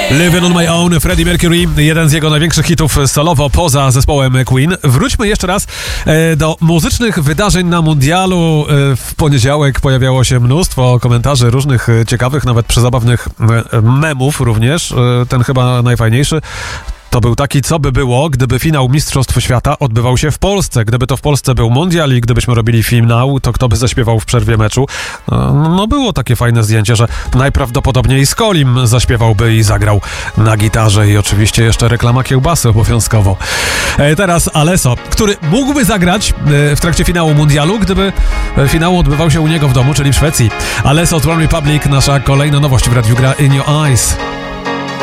Living on My Own, Freddie Mercury, jeden z jego największych hitów solowo poza zespołem Queen. Wróćmy jeszcze raz do muzycznych wydarzeń na mundialu. W poniedziałek pojawiało się mnóstwo komentarzy różnych ciekawych, nawet przezabawnych memów również. Ten chyba najfajniejszy. To był taki, co by było, gdyby finał Mistrzostw Świata odbywał się w Polsce. Gdyby to w Polsce był mundial i gdybyśmy robili finał, to kto by zaśpiewał w przerwie meczu? No było takie fajne zdjęcie, że najprawdopodobniej Skolim zaśpiewałby i zagrał na gitarze i oczywiście jeszcze reklama kiełbasy obowiązkowo. Teraz Alesso, który mógłby zagrać w trakcie finału mundialu, gdyby finał odbywał się u niego w domu, czyli w Szwecji. Alesso z One Republic, nasza kolejna nowość w Radiu Gra In Your Eyes.